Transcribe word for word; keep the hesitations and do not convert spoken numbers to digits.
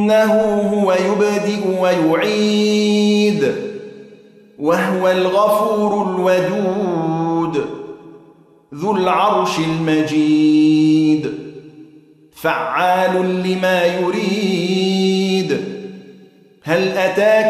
إنه هو يبدئ ويعيد وهو الغفور الودود ذو العرش المجيد فعال لما يريد هل أتاك